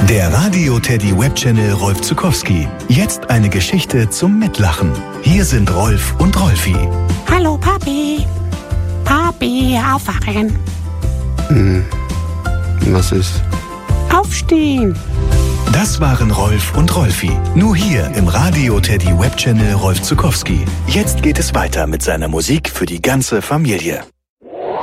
Der Radio Teddy Webchannel Rolf Zuckowski. Jetzt eine Geschichte zum Mitlachen. Hier sind Rolf und Rolfi. Hallo Papi. Papi, aufwachen. Was ist? Aufstehen. Das waren Rolf und Rolfi. Nur hier im Radio Teddy Webchannel Rolf Zuckowski. Jetzt geht es weiter mit seiner Musik für die ganze Familie.